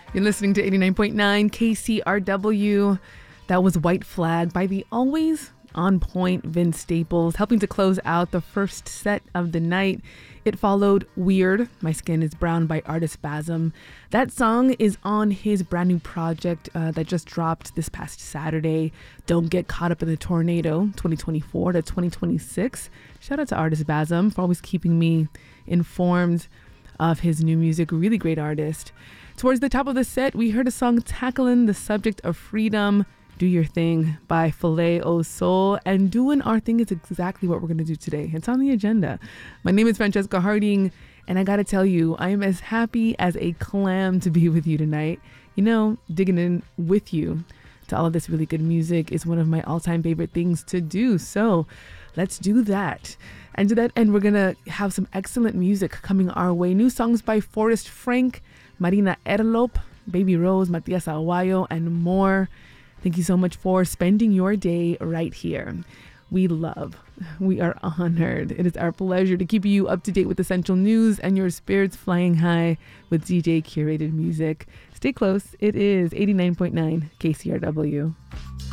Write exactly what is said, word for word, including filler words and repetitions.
You're listening to eighty-nine point nine K C R W. That was White Flag by the always on point Vince Staples, helping to close out the first set of the night. It followed Weird, My Skin is Brown by Artist Spasm. That song is on his brand new project uh, that just dropped this past Saturday, Don't Get Caught Up in the Tornado, twenty twenty-four to twenty twenty-six. Shout out to Artist Spasm for always keeping me informed of his new music. Really great artist. Towards the top of the set, we heard a song tackling the subject of freedom, Do Your Thing by Filet O Soul. And doing our thing is exactly what we're going to do today. It's on the agenda. My name is Francesca Harding, and I got to tell you, I am as happy as a clam to be with you tonight. You know, digging in with you to all of this really good music is one of my all-time favorite things to do. So let's do that. And to that end, we're going to have some excellent music coming our way. New songs by Forrest Frank, Marina Erlop, Baby Rose, Matias Aguayo, and more. Thank you so much for spending your day right here. We love, we are honored. It is our pleasure to keep you up to date with essential news and your spirits flying high with D J curated music. Stay close. It is eighty-nine point nine K C R W.